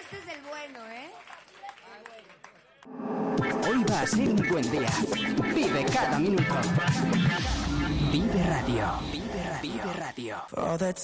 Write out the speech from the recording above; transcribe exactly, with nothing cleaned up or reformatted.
este es el bueno, ¿eh? Hoy va a ser un buen día. Vive cada minuto. Vive Radio. Vive Radio. Vive Radio.